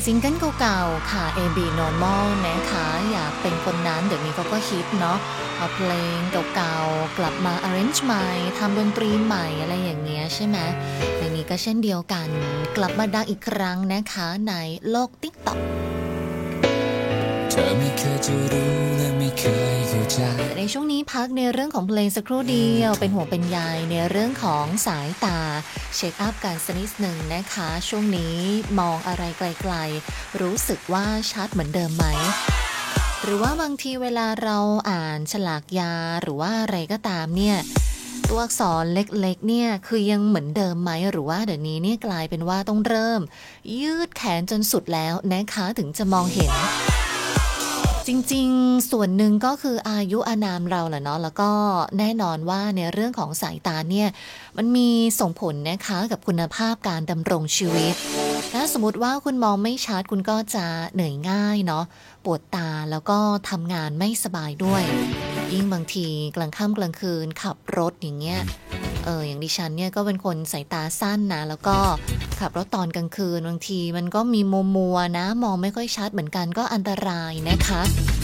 ซิงเกิลเก่าๆค่ะ AB Normal นะคะอยากเป็นคนนั้นเดี๋ยวนี้เขาก็ฮิตเนาะเอาเพลงเก่าๆกลับมา arrange ใหม่ทำดนตรีใหม่อะไรอย่างเงี้ยใช่ไหมเพลงนี้ก็เช่นเดียวกันกลับมาดังอีกครั้งนะคะในโลก TikTok เธอไม่เคยจะรู้และไม่เคยเข้าใจในช่วงนี้พักในเรื่องของเพลงสักครู่เดียวเป็นห่วงเป็นใยในเรื่องของสายตาเช็คอัพกันสักนิดหนึ่งนะคะช่วงนี้มองอะไรไกลๆรู้สึกว่าชัดเหมือนเดิมไหมหรือว่าบางทีเวลาเราอ่านฉลากยาหรือว่าอะไรก็ตามเนี่ยตัวอักษรเล็กๆเนี่ยคือยังเหมือนเดิมไหมหรือว่าเดี๋ยวนี้เนี่ยกลายเป็นว่าต้องเริ่มยืดแขนจนสุดแล้วนะคะถึงจะมองเห็นจริงๆส่วนหนึ่งก็คืออายุอานามเราแหละเนาะแล้วก็แน่นอนว่าในเรื่องของสายตาเนี่ยมันมีส่งผลนะคะกับคุณภาพการดำรงชีวิตถ้าสมมติว่าคุณมองไม่ชัดคุณก็จะเหนื่อยง่ายเนาะปวดตาแล้วก็ทำงานไม่สบายด้วยยิ่งบางทีกลางค่ำกลางคืนขับรถอย่างเงี้ยอย่างดิฉันเนี่ยก็เป็นคนสายตาสั้นนะแล้วก็ขับรถตอนกลางคืนบางทีมันก็มีมัวๆนะมองไม่ค่อยชัดเหมือนกันก็อันตรายนะคะ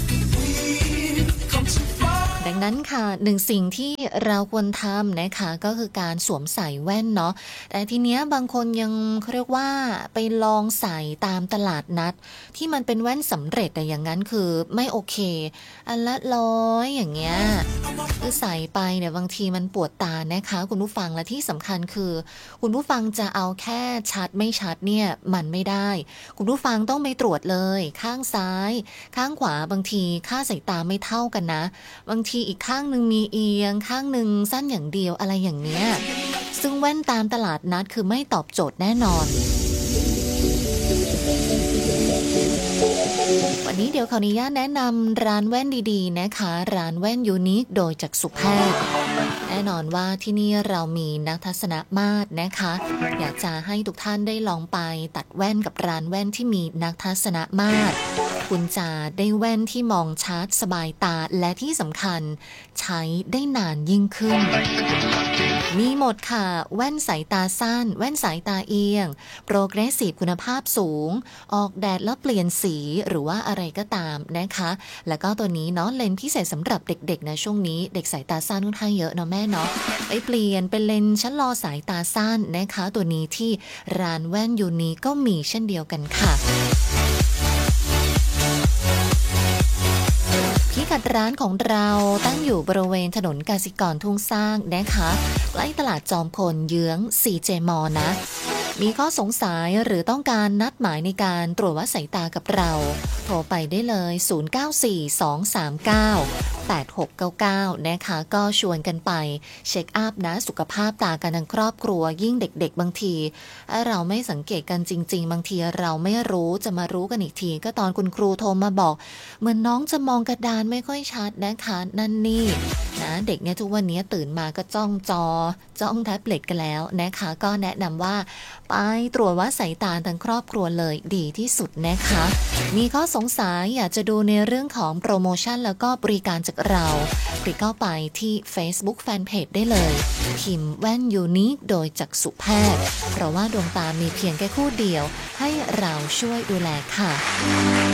ดังนั้นค่ะหนึ่งสิ่งที่เราควรทำนะคะก็คือการสวมใส่แว่นเนาะแต่ทีเนี้ยบางคนยังเขาเรียกว่าไปลองใส่ตามตลาดนัดที่มันเป็นแว่นสำเร็จแต่อย่างนั้นคือไม่โอเคอันละ100อย่างเงี้ยคือใส่ไปเนี่ยบางทีมันปวดตานะคะคุณผู้ฟังและที่สำคัญคือคุณผู้ฟังจะเอาแค่ชัดไม่ชัดเนี่ยมันไม่ได้คุณผู้ฟังต้องไปตรวจเลยข้างซ้ายข้างขวาบางทีค่าสายตาไม่เท่ากันนะบางทีอีกข้างหนึ่งมีเอียงข้างหนึ่งสั้นอย่างเดียวอะไรอย่างเนี้ยซึ่งแว่นตามตลาดนัดคือไม่ตอบโจทย์แน่นอนวันนี้เดี๋ยวขออนุญาตแนะนำร้านแว่นดีๆนะคะร้านแว่นยูนิคโดยจักษุแพทย์แน่นอนว่าที่นี่เรามีนักทัศนมาตรนะคะอยากจะให้ทุกท่านได้ลองไปตัดแว่นกับร้านแว่นที่มีนักทัศนมาตรคุณจะได้แว่นที่มองชัดสบายตาและที่สำคัญใช้ได้นานยิ่งขึ้นมีหมดค่ะแว่นสายตาสั้นแว่นสายตาเอียงโปรเกรสซีฟคุณภาพสูงออกแดดแล้วเปลี่ยนสีหรือว่าอะไรก็ตามนะคะแล้วก็ตัวนี้เนาะเลนส์พิเศษสำหรับเด็กๆนะช่วงนี้เด็กสายตาสั้นค่อนข้างเยอะเนาะแม่เนาะไปเปลี่ยนเป็นเลนส์ชะลอสายตาสั้นนะคะตัวนี้ที่ร้านแว่นยูนิคก็มีเช่นเดียวกันค่ะพิกัดร้านของเราตั้งอยู่บริเวณถนนกสิกรทุ่งสร้างนะคะใกล้ตลาดจอมพลเยื้อง CJ มอนะมีข้อสงสัยหรือต้องการนัดหมายในการตรวจวัดสายตากับเราโทรไปได้เลย0942398699นะคะก็ชวนกันไปเช็คอัพนะสุขภาพตากันทั้งครอบครัวยิ่งเด็กๆบางทีเราไม่สังเกตกันจริงๆบางทีเราไม่รู้จะมารู้กันอีกทีก็ตอนคุณครูโทรมาบอกเหมือนน้องจะมองกระดานไม่ค่อยชัดนะคะนั่นนี่นะเด็กเนี่ยทุกวันนี้ตื่นมาก็จ้องแท็บเล็ตกันแล้วนะคะก็แนะนำว่าไปตรวจวัดสายตาทั้งครอบครัวเลยดีที่สุดนะคะมีข้อสงสัยอยากจะดูในเรื่องของโปรโมชั่นแล้วก็บริการจากเราคลิกเข้าไปที่ Facebook Fanpage ได้เลยพิมพ์แว่นยูนิคโดยจักษุแพทย์เพราะว่าดวงตามีเพียงแค่คู่เดียวให้เราช่วยดูแลค่ะ